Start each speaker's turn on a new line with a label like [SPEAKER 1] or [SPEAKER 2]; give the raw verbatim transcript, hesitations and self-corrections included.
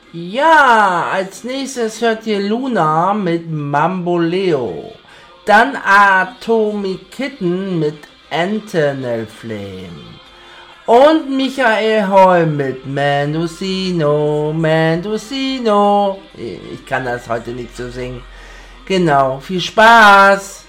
[SPEAKER 1] Ja, als nächstes hört ihr Luna mit Mamboleo. Dann Atomic Kitten mit Antenna Flame. Und Michael Holm mit Mendocino, Mendocino. Ich kann das heute nicht so singen. Genau, viel Spaß!